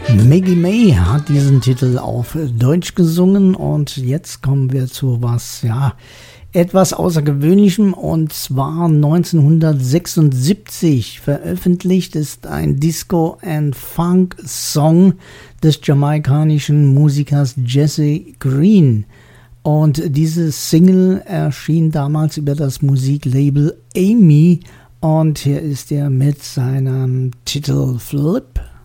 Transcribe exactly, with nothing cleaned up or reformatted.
Maggie May hat diesen Titel auf Deutsch gesungen und jetzt kommen wir zu was, ja, etwas Außergewöhnlichem, und zwar neunzehnhundertsechsundsiebzig veröffentlicht ist ein Disco- and Funk-Song des jamaikanischen Musikers Jesse Green. Und diese Single erschien damals über das Musiklabel Amy und hier ist er mit seinem Titel Flip.